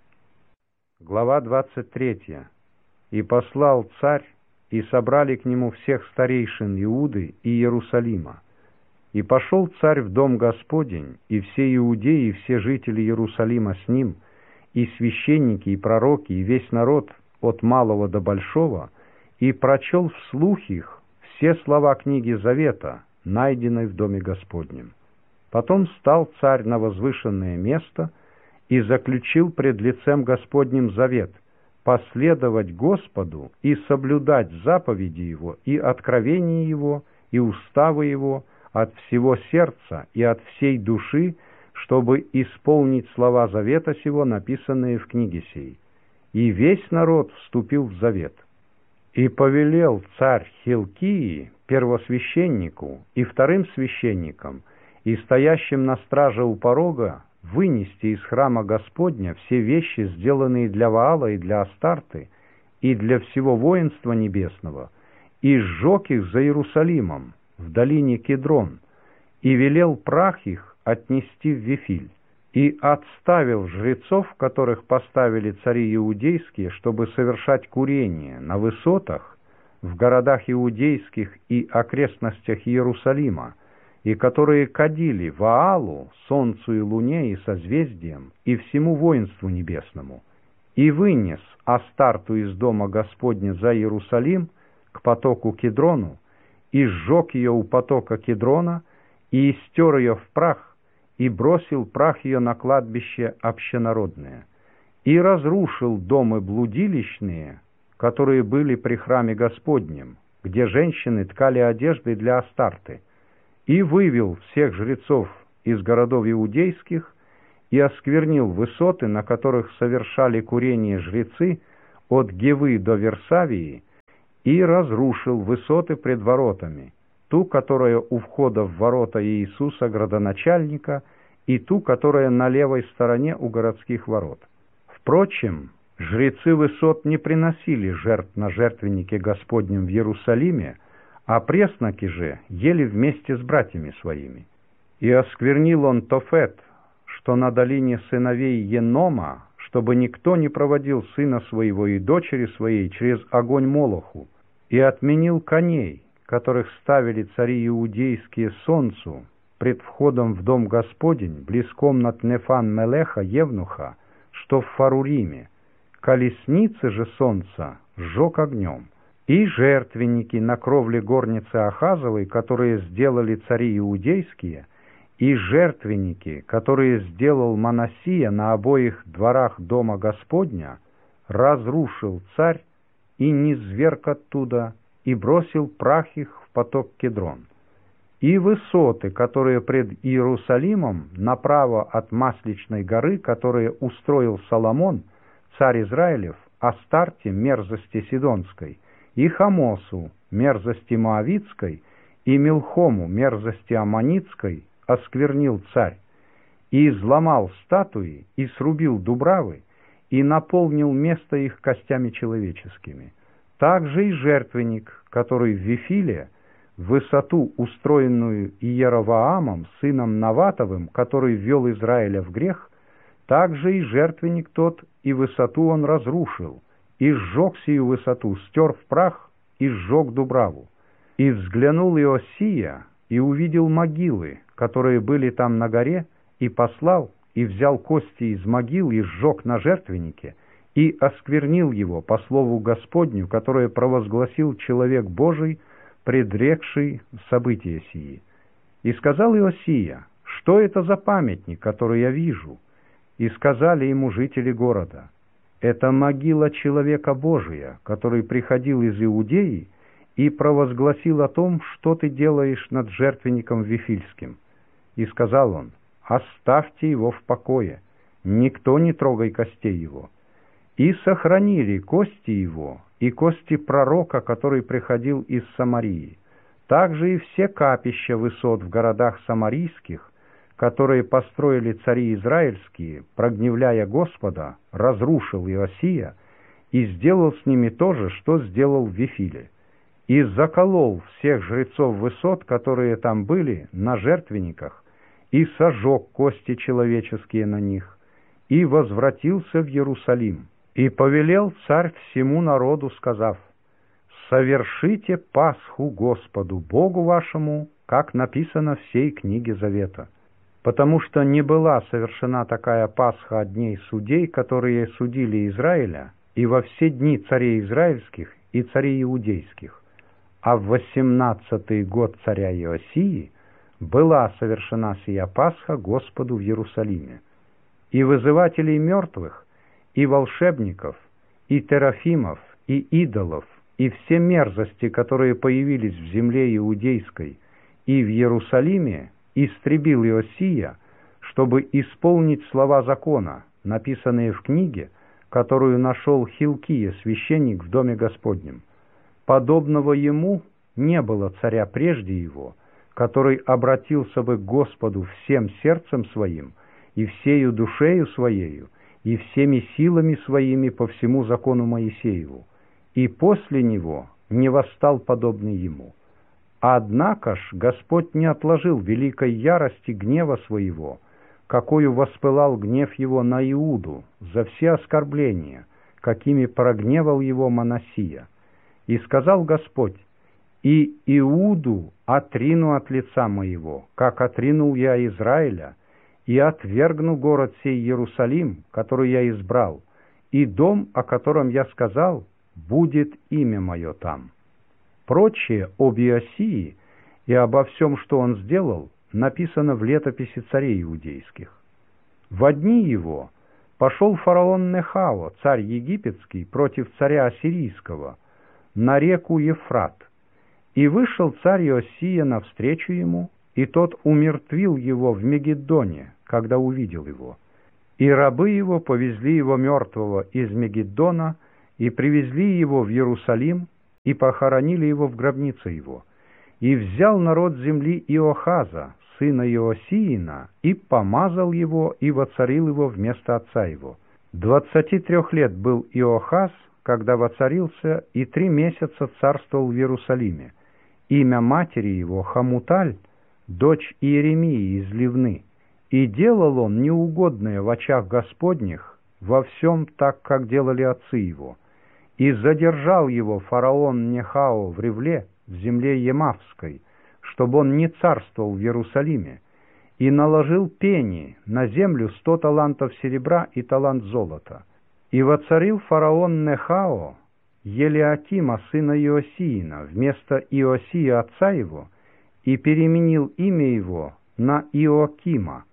Глава двадцать третья. «И послал царь, и собрали к нему всех старейшин Иуды и Иерусалима. И пошел царь в дом Господень, и все иудеи, и все жители Иерусалима с ним, и священники, и пророки, и весь народ, от малого до большого, и прочел вслух их все слова книги Завета, найденной в доме Господнем. Потом стал царь на возвышенное место и заключил пред лицем Господним завет: последовать Господу и соблюдать заповеди Его и откровения Его и уставы Его от всего сердца и от всей души, чтобы исполнить слова завета сего, написанные в книге сей. И весь народ вступил в завет. И повелел царь Хилкии, первосвященнику, и вторым священникам, и стоящим на страже у порога, вынести из храма Господня все вещи, сделанные для Ваала и для Астарты, и для всего воинства небесного, и сжег их за Иерусалимом, в долине Кедрон, и велел прах их отнести в Вифиль, и отставил жрецов, которых поставили цари иудейские, чтобы совершать курение на высотах, в городах иудейских и окрестностях Иерусалима, и которые кадили Ваалу, солнцу и луне и созвездиям, и всему воинству небесному, и вынес Астарту из дома Господня за Иерусалим к потоку Кедрону, и сжег ее у потока Кедрона, и истер ее в прах, и бросил прах ее на кладбище общенародное, и разрушил домы блудилищные, которые были при храме Господнем, где женщины ткали одежды для Астарты, и вывел всех жрецов из городов иудейских, и осквернил высоты, на которых совершали курение жрецы от Гевы до Версавии, и разрушил высоты пред воротами, ту, которая у входа в ворота Иисуса градоначальника, и ту, которая на левой стороне у городских ворот. Впрочем, жрецы высот не приносили жертв на жертвеннике Господнем в Иерусалиме, а пресноки же ели вместе с братьями своими. И осквернил он Тофет, что на долине сыновей Енома, чтобы никто не проводил сына своего и дочери своей через огонь Молоху, и отменил коней, которых ставили цари иудейские солнцу, пред входом в дом Господень, близ комнат Нефан-Мелеха, Евнуха, что в Фаруриме, колесницы же солнца сжег огнем, и жертвенники на кровле горницы Ахазовой, которые сделали цари иудейские, и жертвенники, которые сделал Манассия на обоих дворах дома Господня, разрушил царь и низверг оттуда, и бросил прах их в поток Кедрон. И высоты, которые пред Иерусалимом, направо от Масличной горы, которые устроил Соломон, царь Израилев, Астарте, мерзости Сидонской, и Хамосу, мерзости Моавицкой, и Милхому, мерзости Аммонитской, осквернил царь, и изломал статуи, и срубил дубравы, и наполнил место их костями человеческими. Также и жертвенник, который в Вифиле, высоту, устроенную Иеровоамом, сыном Наватовым, который ввел Израиля в грех, также и жертвенник тот, и высоту он разрушил, и сжег сию высоту, стер в прах, и сжег дубраву. И взглянул Иосия, и увидел могилы, которые были там на горе, и послал, и взял кости из могил, и сжег на жертвеннике, и осквернил его по слову Господню, которое провозгласил человек Божий, предрекший события сии. И сказал Иосия: что это за памятник, который я вижу? И сказали ему жители города: это могила человека Божия, который приходил из Иудеи и провозгласил о том, что ты делаешь над жертвенником Вифильским. И сказал он: оставьте его в покое, никто не трогай костей его. И сохранили кости его, и кости пророка, который приходил из Самарии, также и все капища высот в городах самарийских, которые построили цари израильские, прогневляя Господа, разрушил Иосия, и сделал с ними то же, что сделал в Вифиле, и заколол всех жрецов высот, которые там были, на жертвенниках, и сожег кости человеческие на них, и возвратился в Иерусалим. И повелел царь всему народу, сказав: «Совершите Пасху Господу Богу вашему, как написано в сей книге Завета». Потому что не была совершена такая Пасха от дней судей, которые судили Израиля, и во все дни царей израильских и царей иудейских. А в восемнадцатый год царя Иосии была совершена сия Пасха Господу в Иерусалиме. И вызывателей мертвых, и волшебников, и терафимов, и идолов, и все мерзости, которые появились в земле иудейской и в Иерусалиме, истребил Иосия, чтобы исполнить слова закона, написанные в книге, которую нашел Хилкия, священник в доме Господнем. Подобного ему не было царя прежде его, который обратился бы к Господу всем сердцем своим, и всею душею своею, и всеми силами своими по всему закону Моисееву, и после него не восстал подобный ему. Однако ж Господь не отложил великой ярости гнева своего, какою воспылал гнев его на Иуду за все оскорбления, какими прогневал его Манассия. И сказал Господь: «И Иуду отрину от лица моего, как отринул я Израиля, и отвергну город сей Иерусалим, который я избрал, и дом, о котором я сказал, будет имя мое там». Прочее об Иосии и обо всем, что он сделал, написано в летописи царей иудейских. Во дни его пошел фараон Нехао, царь египетский, против царя ассирийского, на реку Ефрат. И вышел царь Иосия навстречу ему, и тот умертвил его в Мегиддоне, когда увидел его. И рабы его повезли его мертвого из Мегиддона и привезли его в Иерусалим и похоронили его в гробнице его. И взял народ земли Иохаза, сына Иосиина, и помазал его, и воцарил его вместо отца его. Двадцати трех лет был Иохаз, когда воцарился, и три месяца царствовал в Иерусалиме. Имя матери его Хамуталь, дочь Иеремии из Ливны. И делал он неугодное в очах Господних во всем так, как делали отцы его. И задержал его фараон Нехао в Ревле, в земле Емавской, чтобы он не царствовал в Иерусалиме, и наложил пени на землю сто талантов серебра и талант золота. И воцарил фараон Нехао Елиакима, сына Иосиина, вместо Иосия отца его, и переменил имя его на Иоакима.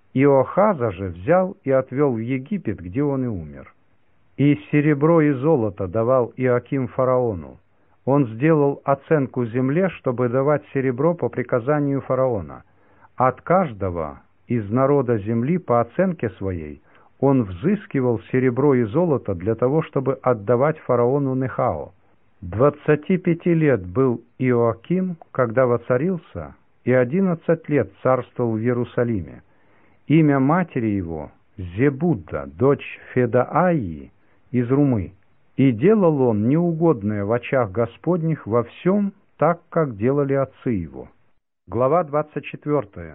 Иохаза же взял и отвел в Египет, где он и умер. И серебро и золото давал Иоаким фараону. Он сделал оценку земле, чтобы давать серебро по приказанию фараона. От каждого из народа земли по оценке своей он взыскивал серебро и золото для того, чтобы отдавать фараону Нехао. Двадцати пяти лет был Иоаким, когда воцарился, и одиннадцать лет царствовал в Иерусалиме. Имя матери его Зебудда, дочь Федааи из Румы. И делал он неугодное в очах Господних во всем, так, как делали отцы его. Глава двадцать четвёртая.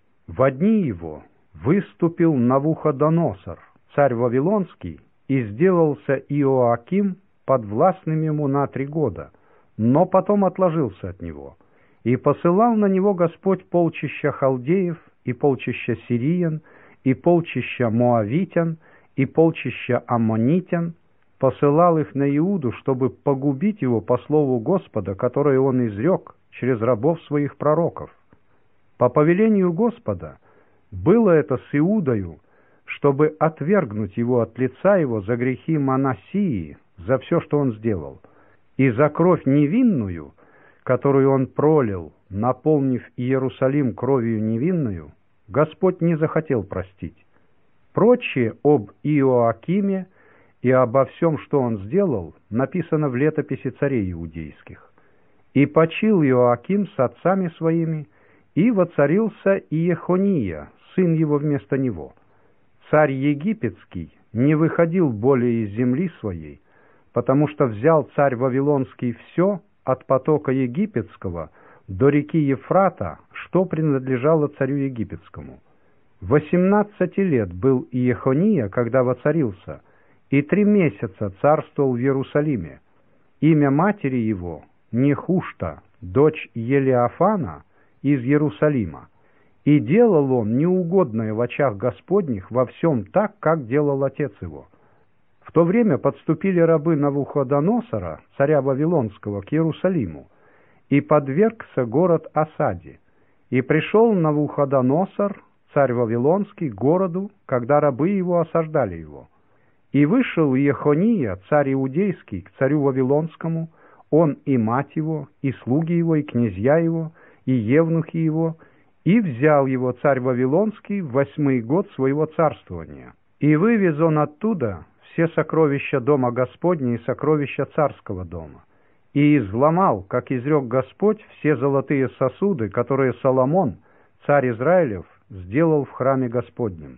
Во дни его выступил Навуходоносор, царь Вавилонский, и сделался Иоаким подвластным ему на три года, но потом отложился от него. И посылал на него Господь полчища халдеев, и полчища сириян, и полчища моавитян, и полчища аммонитян, посылал их на Иуду, чтобы погубить его по слову Господа, которое он изрек через рабов своих пророков. По повелению Господа было это с Иудою, чтобы отвергнуть его от лица его за грехи Манассии, за все, что он сделал, и за кровь невинную, которую он пролил, наполнив Иерусалим кровью невинную, Господь не захотел простить. Прочее об Иоакиме и обо всем, что он сделал, написано в летописи царей иудейских. И почил Иоаким с отцами своими, и воцарился Иехония, сын его вместо него. Царь египетский не выходил более из земли своей, потому что взял царь Вавилонский все от потока египетского до реки Ефрата, что принадлежало царю египетскому. Восемнадцати лет был Иехония, когда воцарился, и три месяца царствовал в Иерусалиме. Имя матери его Нехушта, дочь Елиафана из Иерусалима. И делал он неугодное в очах Господних во всем так, как делал отец его. В то время подступили рабы Навуходоносора, царя Вавилонского, к Иерусалиму, и подвергся город осаде. И пришел Навуходоносор, царь Вавилонский, к городу, когда рабы его осаждали его. И вышел Иехония, царь иудейский, к царю Вавилонскому, он и мать его, и слуги его, и князья его, и евнухи его, и взял его царь Вавилонский в восьмой год своего царствования. И вывез он оттуда все сокровища дома Господня и сокровища царского дома. И изломал, как изрек Господь, все золотые сосуды, которые Соломон, царь Израилев, сделал в храме Господнем.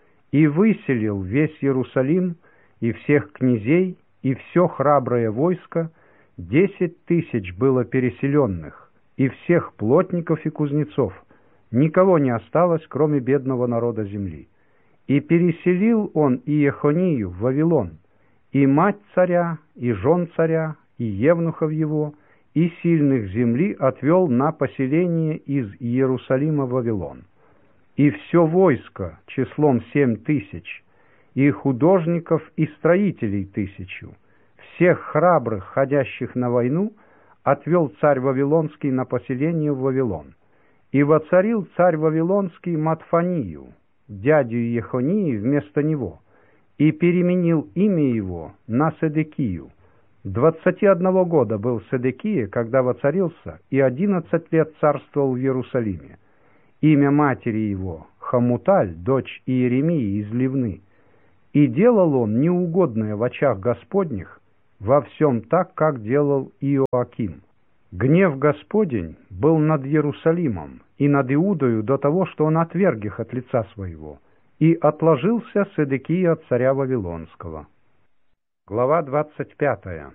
И выселил весь Иерусалим, и всех князей, и все храброе войско, десять тысяч было переселенных, и всех плотников и кузнецов, никого не осталось, кроме бедного народа земли. И переселил он Иехонию в Вавилон, и мать царя, и жен царя, и евнухов его, и сильных земли отвел на поселение из Иерусалима в Вавилон. И все войско числом семь тысяч, и художников и строителей тысячу, всех храбрых, ходящих на войну, отвел царь Вавилонский на поселение в Вавилон. И воцарил царь Вавилонский Матфанию, дядю Иехонии, вместо него, и переменил имя его на Седекию. Двадцати одного года был Седекия, когда воцарился, и одиннадцать лет царствовал в Иерусалиме. Имя матери его Хамуталь, дочь Иеремии из Ливны. И делал он неугодное в очах Господних во всем так, как делал Иоаким. Гнев Господень был над Иерусалимом и над Иудою до того, что он отверг их от лица своего, и отложился Седекия от царя Вавилонского. Глава двадцать пятая.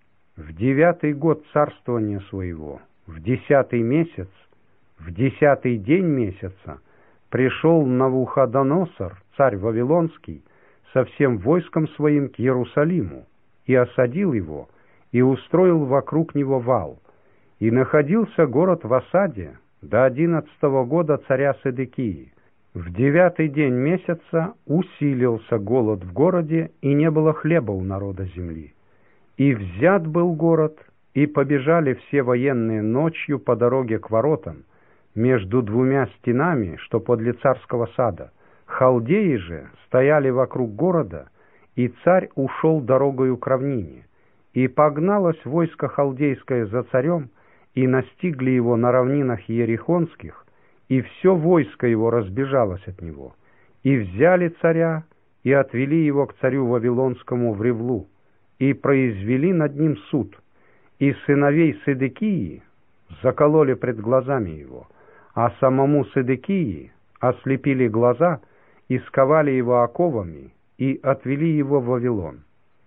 В девятый год царствования своего, в десятый месяц, в десятый день месяца, пришел Навуходоносор, царь Вавилонский, со всем войском своим к Иерусалиму, и осадил его, и устроил вокруг него вал. И находился город в осаде до одиннадцатого года царя Седекии. В девятый день месяца усилился голод в городе, и не было хлеба у народа земли. И взят был город, и побежали все военные ночью по дороге к воротам, между двумя стенами, что подле царского сада. Халдеи же стояли вокруг города, и царь ушел дорогою к равнине. И погналось войско халдейское за царем, и настигли его на равнинах Иерихонских, и все войско его разбежалось от него. И взяли царя, и отвели его к царю Вавилонскому в Ревлу, и произвели над ним суд. И сыновей Седекии закололи пред глазами его, а самому Седекии ослепили глаза, и сковали его оковами, и отвели его в Вавилон.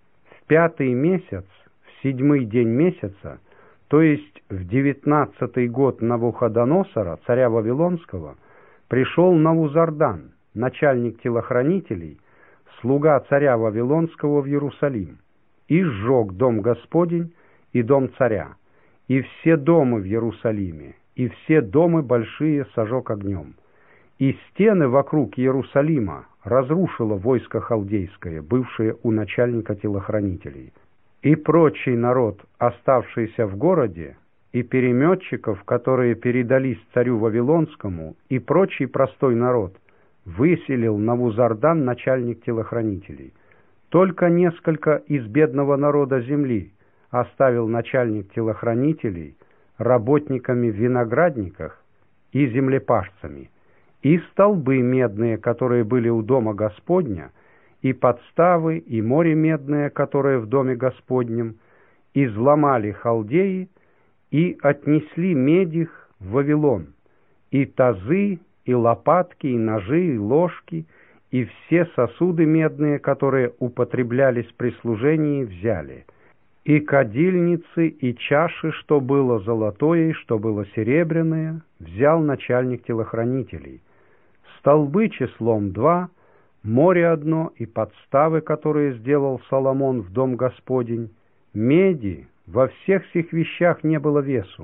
В пятый месяц, в седьмой день месяца, то есть в девятнадцатый год Навуходоносора, царя Вавилонского, пришел Навузардан, начальник телохранителей, слуга царя Вавилонского в Иерусалим, и сжег дом Господень и дом царя, и все дома в Иерусалиме, и все дома большие сожег огнем. И стены вокруг Иерусалима разрушило войско халдейское, бывшее у начальника телохранителей. И прочий народ, оставшийся в городе, и переметчиков, которые передались царю Вавилонскому, и прочий простой народ, выселил Навузардан, начальник телохранителей. Только несколько из бедного народа земли оставил начальник телохранителей работниками в виноградниках и землепашцами, и столбы медные, которые были у дома Господня, и подставы, и море медное, которое в доме Господнем, изломали халдеи, и отнесли медь их в Вавилон, и тазы, и лопатки, и ножи, и ложки, и все сосуды медные, которые употреблялись при служении, взяли, и кадильницы, и чаши, что было золотое, и что было серебряное, взял начальник телохранителей, столбы числом два, море одно, и подставы, которые сделал Соломон в дом Господень, меди, во всех сих вещах не было весу.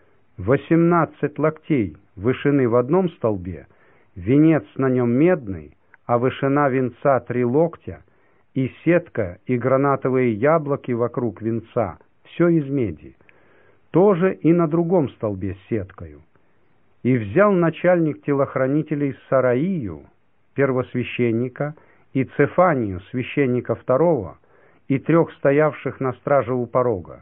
Восемнадцать локтей вышины в одном столбе, венец на нем медный, а вышина венца три локтя, и сетка, и гранатовые яблоки вокруг венца, все из меди. Тоже и на другом столбе с сеткою. И взял начальник телохранителей Сараию, первосвященника, и Цефанию, священника второго, и трех стоявших на страже у порога.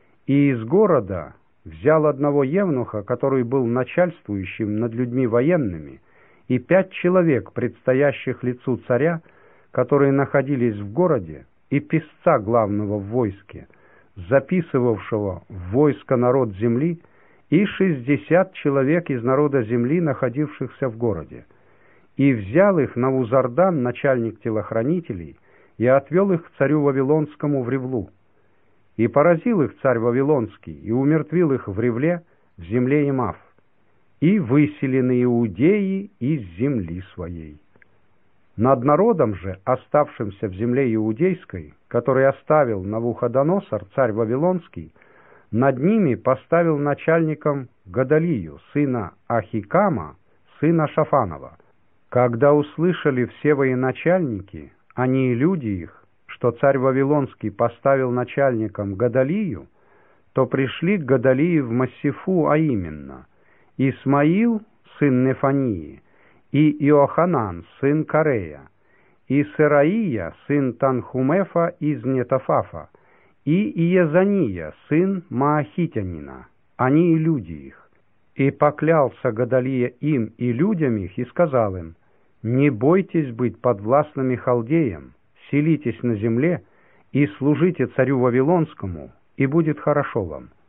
И из города взял одного евнуха, который был начальствующим над людьми военными, и пять человек, предстоящих лицу царя, которые находились в городе, и писца главного в войске, записывавшего в войско народ земли, и шестьдесят человек из народа земли, находившихся в городе. И взял их Навузардан, начальник телохранителей, и отвел их к царю Вавилонскому в Ревлу. И поразил их царь Вавилонский, и умертвил их в Ревле, в земле Имав, и выселены иудеи из земли своей. Над народом же, оставшимся в земле иудейской, который оставил Навуходоносор, царь Вавилонский, над ними поставил начальником Гадалию, сына Ахикама, сына Шафанова. Когда услышали все военачальники, они и люди их, что царь Вавилонский поставил начальником Гадалию, то пришли к Гадалии в Массифу, а именно Исмаил, сын Нефании, и Иоханан, сын Карея, и Сераия, сын Танхумефа из Нетофафа, и Иезания, сын Маахитянина, они и люди их. И поклялся Гадалия им и людям их, и сказал им: «Не бойтесь быть подвластными халдеям, селитесь на земле и служите царю Вавилонскому, и будет хорошо вам».